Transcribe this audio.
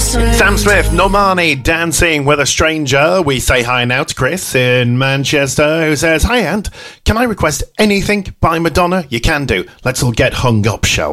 Sam Smith, Normani, Dancing with a Stranger. We say hi now to Chris in Manchester, who says, "Hi, Ant. Can I request anything by Madonna? You can do. Let's all get hung up, shall